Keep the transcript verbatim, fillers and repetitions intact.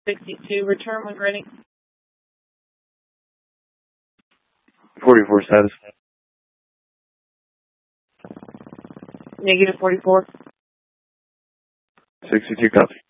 sixty-two. Return when ready. forty-four status. Negative forty-four. sixty-two copy.